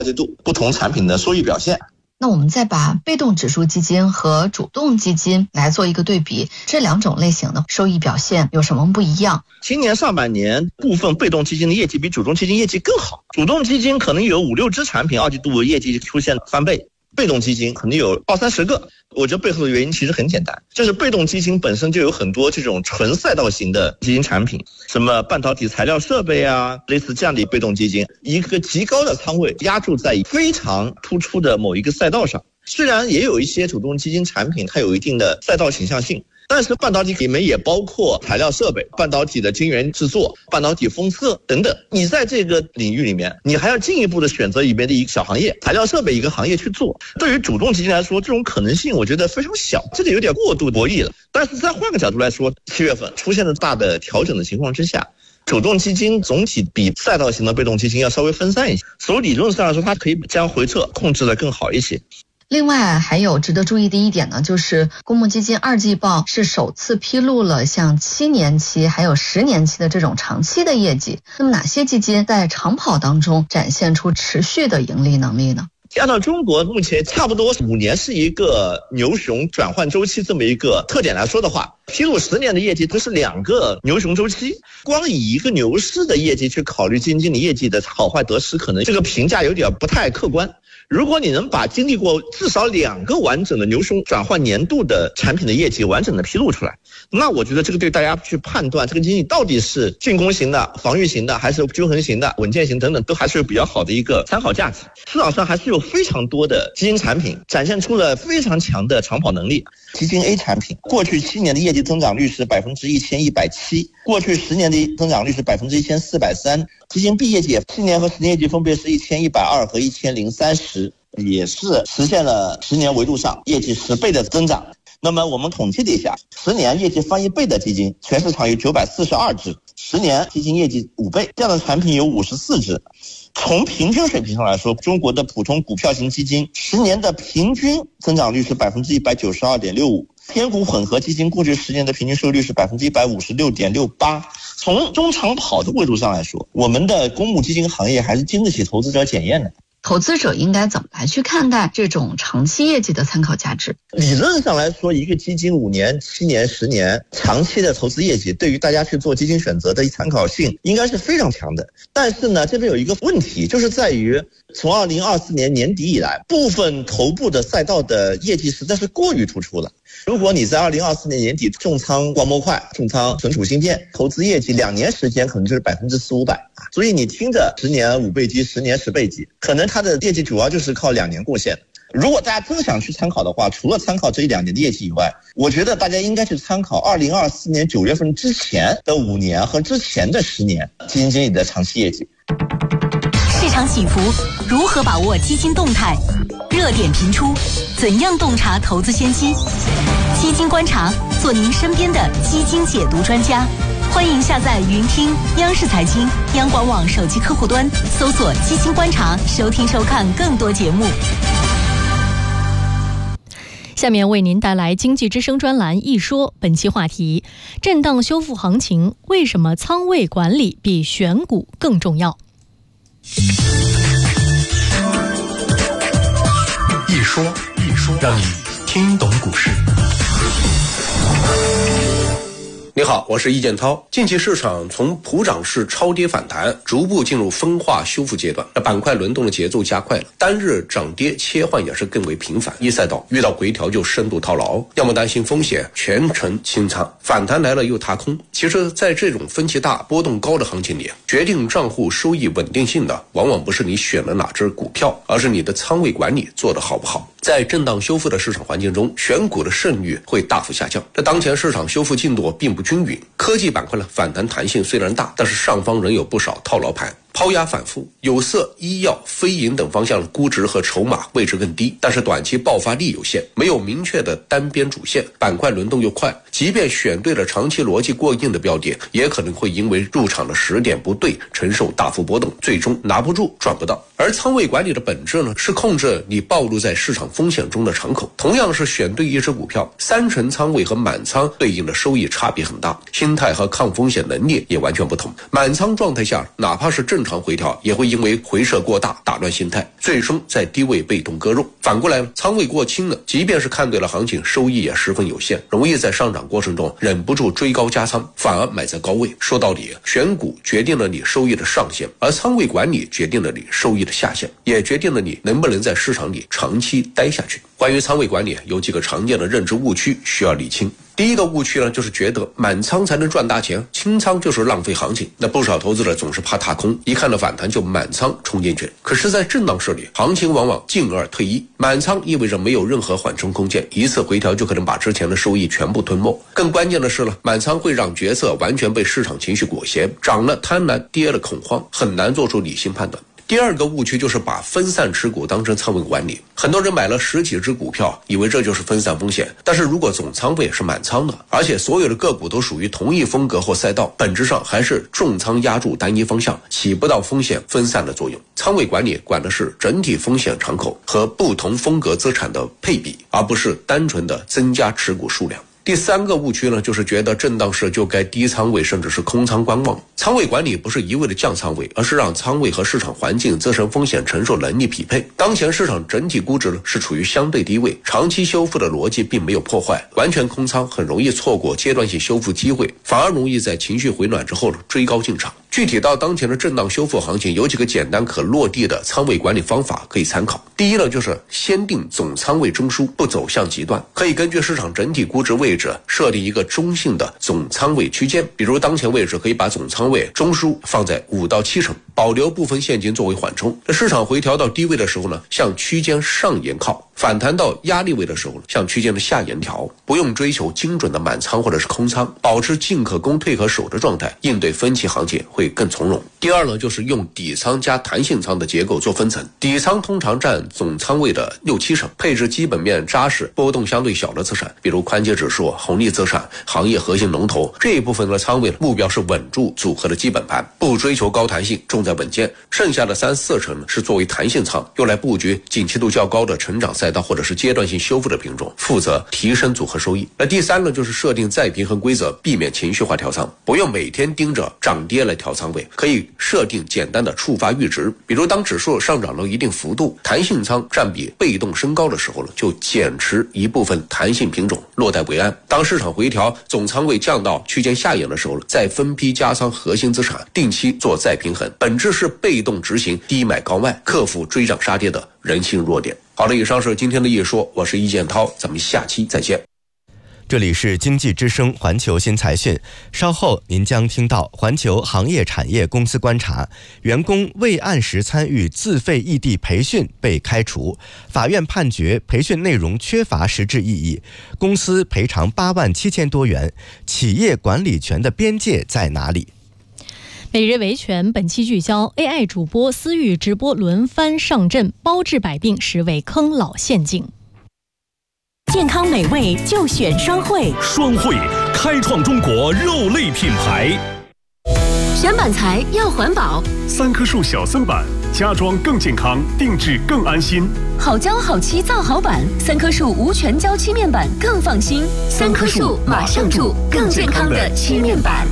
解度、不同产品的收益表现。 那我们再把被动指数基金和主动基金来做一个对比，这两种类型的收益表现有什么不一样？ 今年上半年部分被动基金的业绩比主动基金业绩更好，主动基金可能有5-6只产品二季度业绩出现翻倍，被动基金可能有20-30个。我觉得背后的原因其实很简单，就是被动基金本身就有很多这种纯赛道型的基金产品，什么半导体材料设备啊，类似这样的被动基金，一个极高的仓位压注在非常突出的某一个赛道上。虽然也有一些主动基金产品它有一定的赛道倾向性，但是半导体里面也包括材料设备、半导体的晶圆制作、半导体封测等等。你在这个领域里面，你还要进一步的选择里面的一个小行业，材料设备一个行业去做。对于主动基金来说，这种可能性我觉得非常小，这个有点过度博弈了。但是再换个角度来说，7月份出现了大的调整的情况之下，主动基金总体比赛道型的被动基金要稍微分散一些，所以理论上来说，它可以将回撤控制得更好一些。 另外还有值得注意的一点呢，就是公募基金2季报是首次披露了像7年期还有10年期的这种长期的业绩。那么哪些基金在长跑当中展现出持续的盈利能力呢？ 按照中国目前差不多5年是一个牛熊转换周期这么一个特点来说的话，披露10年的业绩，这是2个牛熊周期。光以一个牛市的业绩去考虑基金经理业绩的好坏得失，可能这个评价有点不太客观。如果你能把经历过至少2个完整的牛熊转换年度的产品的业绩完整的披露出来，那我觉得这个对大家去判断这个基金到底是进攻型的、防御型的，还是均衡型的、稳健型等等，都还是有比较好的一个参考价值。市场上还是有非常多的基金产品展现出了非常强的长跑能力。基金 A 产品过去7年的业绩增长率是1170%，过去10年的增长率是1430%。基金 B 业绩7年和10年业绩分别是1120和1030，也是实现了10年维度上业绩10倍的增长。那么我们统计了一下，10年业绩翻1倍的基金，全市场有942只，10年基金业绩5倍，这样的产品有54只。从平均水平上来说，中国的普通股票型基金10年的平均增长率是192.65%，偏股混合基金过去10年的平均收益率是156.68%。从中长跑的维度上来说，我们的公募基金行业还是经得起投资者检验的。 投资者应该怎么来去看待这种长期业绩的参考价值？ 理论上来说，一个基金5年、7年、10年长期的投资业绩，对于大家去做基金选择的参考性应该是非常强的。但是呢，这边有一个问题，就是在于从2024年年底以来，部分头部的赛道的业绩实在是过于突出了。如果你在2024年年底重仓光模块、重仓存储芯片，投资业绩2年时间可能就是400-500%。所以你听着10年5倍基、10年10倍基，可能它的业绩主要就是靠2年贡献。如果大家真想去参考的话，除了参考这1-2年的业绩以外，我觉得大家应该去参考2024年9月份之前的5年和之前的10年基金经理的长期业绩。 市场起伏，如何把握基金动态？热点频出，怎样洞察投资先机？基金观察，做您身边的基金解读专家。欢迎下载云听央视财经、央广网手机客户端，搜索基金观察，收听收看更多节目。 下面为您带来经济之声专栏一说，本期话题：震荡修复行情，为什么仓位管理比选股更重要？ 一说，让你听懂股市。你好，我是易建涛。近期市场从普涨式超跌反弹逐步进入分化修复阶段，板块轮动的节奏加快了，单日涨跌切换也是更为频繁。一赛道遇到回调就深度套牢，要么担心风险全程清仓，反弹来了又踏空。其实在这种分歧大波动高的行情里，决定账户收益稳定性的往往不是你选了哪只股票，而是你的仓位管理做得好不好。在震荡修复的市场环境中，选股的胜率会大幅下降。这当前市场修复进度并不均匀，科技板块的反弹弹性虽然大，但是上方仍有不少套牢盘。抛压反复，有色、医药、非银等方向的估值和筹码位置更低，但是短期爆发力有限，没有明确的单边主线，板块轮动又快，即便选对了长期逻辑过硬的标的，也可能会因为入场的时点不对，承受大幅波动，最终拿不住赚不到。而仓位管理的本质呢，是控制你暴露在市场风险中的敞口。同样是选对一只股票，30%仓位和满仓对应的收益差别很大，心态和抗风险能力也完全不同。满仓状态下，哪怕是震正常回调，也会因为回撤过大打乱心态，最终在低位被动割肉。反过来呢，仓位过轻呢，即便是看对了行情，收益也十分有限，容易在上涨过程中忍不住追高加仓，反而买在高位。说到底，选股决定了你收益的上限，而仓位管理决定了你收益的下限，也决定了你能不能在市场里长期待下去。关于仓位管理，有几个常见的认知误区需要理清。第一个误区呢，就是觉得满仓才能赚大钱，清仓就是浪费行情。那不少投资者总是怕踏空，一看到反弹就满仓冲进去。可是在震荡市里，行情往往进而退一，满仓意味着没有任何缓冲空间，一次回调就可能把之前的收益全部吞没。更关键的是呢，满仓会让决策完全被市场情绪裹挟，涨了贪婪，跌了恐慌，很难做出理性判断。第二个误区就是把分散持股当成仓位管理，很多人买了10几只股票，以为这就是分散风险。但是如果总仓位是满仓的，而且所有的个股都属于同一风格或赛道，本质上还是重仓压住单一方向，起不到风险分散的作用。仓位管理管的是整体风险敞口和不同风格资产的配比，而不是单纯的增加持股数量。第三个误区呢，就是觉得震荡市就该低仓位甚至是空仓观望。仓位管理不是一味的降仓位，而是让仓位和市场环境、自身风险承受能力匹配。当前市场整体估值是处于相对低位，长期修复的逻辑并没有破坏，完全空仓很容易错过阶段性修复机会，反而容易在情绪回暖之后追高进场。具体到当前的震荡修复行情，有几个简单可落地的仓位管理方法可以参考。第一呢，就是先定总仓位中枢，不走向极端，可以根据市场整体估值位置设定一个中性的总仓位区间，比如当前位置可以把总仓位中枢放在5到7成，保留部分现金作为缓冲。市场回调到低位的时候呢，向区间上沿靠，反弹到压力位的时候，向区间的下沿调，不用追求精准的满仓或者是空仓，保持进可攻退可守的状态，应对分歧行情会更从容。第二呢，就是用底仓加弹性仓的结构做分层，底仓通常占总仓位的6、7成，配置基本面扎实、波动相对小的资产，比如宽基指数、红利资产、行业核心龙头。这一部分的仓位目标是稳住组合的基本盘，不追求高弹性，重在稳健。剩下的3、4成是作为弹性仓，用来布局景气度较高的成长赛道或者是阶段性修复的品种，负责提升组合收益。那第三呢，就是设定再平衡规则，避免情绪化调仓，不用每天盯着涨跌来调仓位，可以设定简单的触发阈值，比如当指数上涨了一定幅度，弹性仓占比被动升高的时候，就减持一部分弹性品种，落袋为安。当市场回调，总仓位降到区间下沿的时候，再分批加仓核心资产，定期做再平衡，本质是被动执行低买高卖，克服追涨杀跌的人性弱点。好了，以上是今天的一说，我是易建涛，咱们下期再见。 这里是经济之声环球新财讯，稍后您将听到环球行业产业公司观察，员工未按时参与自费异地培训被开除，法院判决培训内容缺乏实质意义，公司赔偿8万7千多元，企业管理权的边界在哪里？ 每日维权本期聚焦 AI 主播私域直播轮番上阵，包治百病实为坑老陷阱。 健康美味就选双汇， 双汇开创中国肉类品牌。 选板材要环保 ，3棵树小森板，家装更健康，定制更安心。 好胶好漆造好板，3棵树无全胶漆面板更放心。3棵树马上住更健康的漆面板。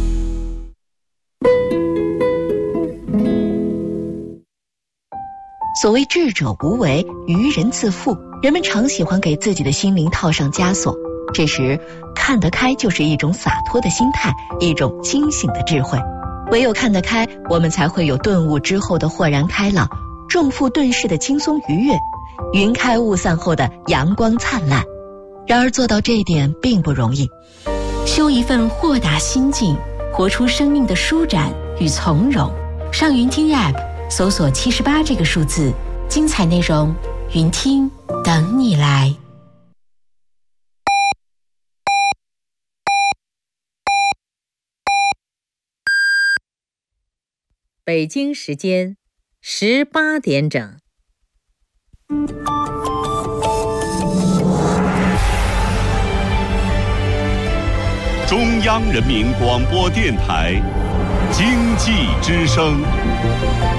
所谓智者无为，愚人自负，人们常喜欢给自己的心灵套上枷锁，这时看得开就是一种洒脱的心态，一种清醒的智慧。唯有看得开，我们才会有顿悟之后的豁然开朗，重负顿逝的轻松愉悦，云开雾散后的阳光灿烂。然而做到这一点并不容易， 修一份豁达心境，活出生命的舒展与从容。上云听 App 搜索78这个数字，精彩内容云听等你来。 北京时间18点整。 中央人民广播电台经济之声。